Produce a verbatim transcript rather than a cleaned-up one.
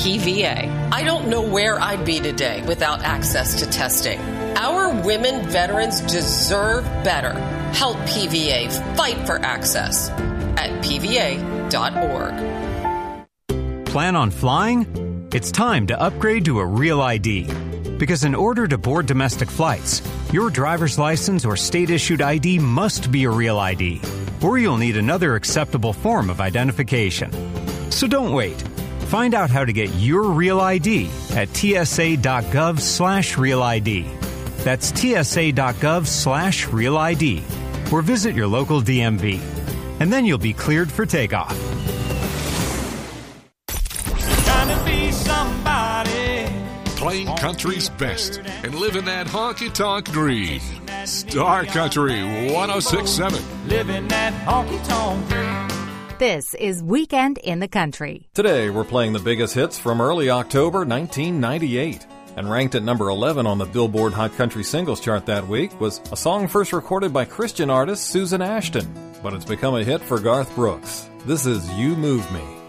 P V A. I don't know where I'd be today without access to testing. Our women veterans deserve better. Help P V A fight for access at P V A dot org. Plan on flying? It's time to upgrade to a Real I D. Because in order to board domestic flights, your driver's license or state-issued I D must be a Real I D, or you'll need another acceptable form of identification. So don't wait. Find out how to get your Real I D at T S A dot gov slash Real I D. That's T S A dot gov slash Real I D, or visit your local D M V. And then you'll be cleared for takeoff. Playing country's best and living that honky-tonk dream. Star Country one oh six point seven. Living that honky-tonk dream. This is Weekend in the Country. Today we're playing the biggest hits from early October nineteen ninety-eight. And ranked at number eleven on the Billboard Hot Country Singles Chart that week was a song first recorded by Christian artist Susan Ashton. But it's become a hit for Garth Brooks. This is You Move Me.